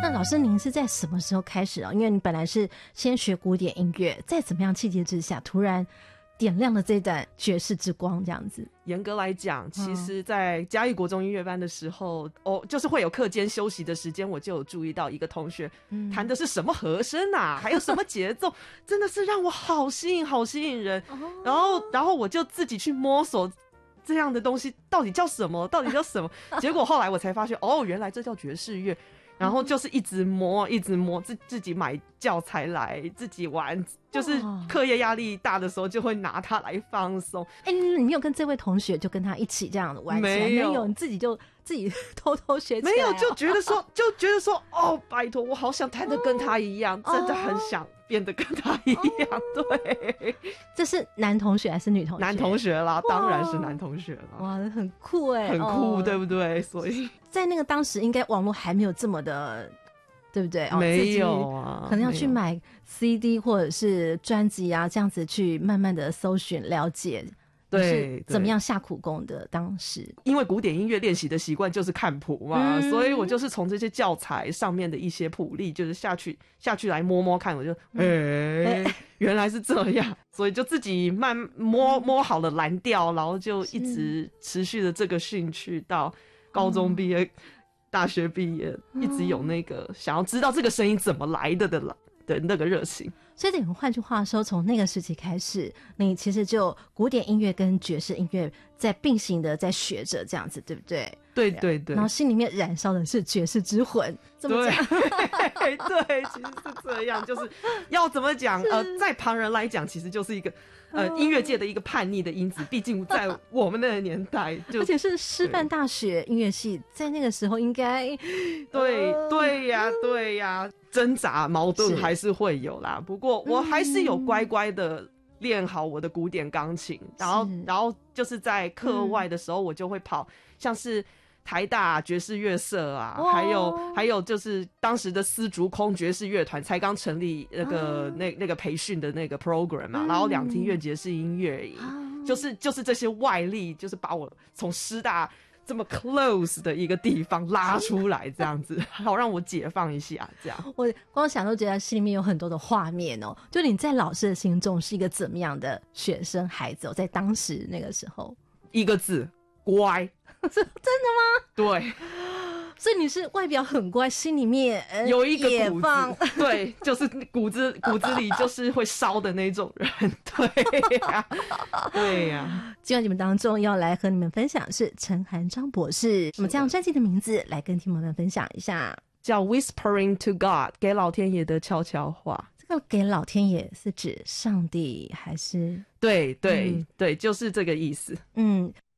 那老师您是在什么时候开始因为你本来是先学古典音乐，在怎么样契机之下突然点亮了这盏爵士之光这样子？ 严格来讲，其实在嘉义国中音乐班的时候，就是会有课间休息的时间，我就有注意到一个同学弹的是什么和声啊，还有什么节奏，真的是让我好吸引人。然后我就自己去摸索这样的东西到底叫什么，结果后来我才发现，原来这叫爵士乐。然后就是一直摸，自己买教材来自己玩，就是课业压力大的时候就会拿它来放松。 你没有跟这位同学就跟他一起这样玩起来？没有，你自己偷偷学起来？ 没有，就觉得说拜托，我好想弹得跟他一样，真的很想变得跟他一样。对， 这是男同学还是女同学？ 男同学啦，当然是男同学啦。 哇，很酷很酷，对不对？所以在那个当时应该网络还没有这么的，对不对？ 没有啊， 可能要去买 CD 或者是专辑啊，这样子去慢慢的搜寻了解。 对， 怎么样下苦功的？当时因为古典音乐练习的习惯就是看谱嘛，所以我就是从这些教材上面的一些谱例，就是下去来摸摸看，我就原来是这样，所以就自己摸好了蓝调，然后就一直持续的这个兴趣到高中毕业、大学毕业，一直有那个想要知道这个声音怎么来的那个热情。 所以换句话说，从那个时期开始，你其实就古典音乐跟爵士音乐在并行的在学着这样子，对不对？ 对对对。 然后心里面燃烧的是爵士之魂，这么讲？ 对，其实是这样，就是要怎么讲？在旁人来讲，其实就是一个音乐界的一个叛逆的因子。毕竟在我们那个年代， 而且是师范大学音乐系，在那个时候应该对呀。挣扎矛盾还是会有啦，不过我还是有乖乖的练好我的古典钢琴，然后就是在课外的时候，我就会跑，像是台大爵士乐社啊，还有就是当时的丝竹空爵士乐团才刚成立那个培训的那个 program 嘛，然后两厅院爵士音乐营，就是这些外力，就是把我从师大这么 close 的一个地方拉出来，这样子好让我解放一下。这样我光想都觉得心里面有很多的画面就你在老师的心中是一个怎么样的学生孩子在当时那个时候？ 一个字，乖。 真的吗？ 对， 所以你是外表很乖，心里面有一个骨子，对，就是骨子里就是会烧的那种人。对呀。 今晚节目当中要来和你们分享是陈涵章博士，我们这样专辑的名字来跟听众们分享一下， 叫 Whispering to God， 给老天爷的悄悄话。 这个给老天爷是指上帝还是？ 对，就是这个意思。